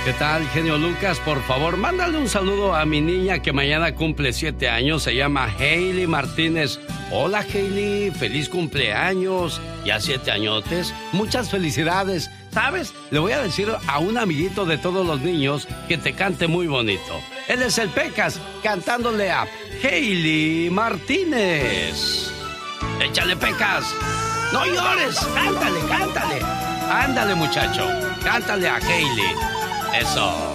¿Qué tal, genio Lucas? Por favor, mándale un saludo a mi niña que mañana cumple 7 años. Se llama Hailey Martínez. Hola, Hailey. Feliz cumpleaños. Ya 7 añotes. Muchas felicidades. ¿Sabes? Le voy a decir a un amiguito de todos los niños que te cante muy bonito. Él es el Pecas, cantándole a Hailey Martínez. ¡Échale, Pecas! ¡No llores! ¡Cántale, cántale! Ándale, muchacho. Cántale a Hailey. Eso.